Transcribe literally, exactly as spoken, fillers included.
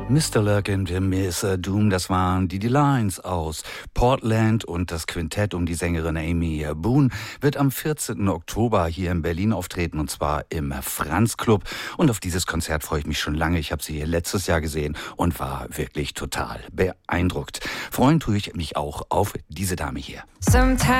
Mister Luck und Miss Doom, das waren die Lines aus Portland, und das Quintett um die Sängerin Amy Boone wird am vierzehnten Oktober hier in Berlin auftreten, und zwar im Franz Club. Und auf dieses Konzert freue ich mich schon lange. Ich habe sie hier letztes Jahr gesehen und war wirklich total beeindruckt. Freuen tue ich mich auch auf diese Dame hier. Sometimes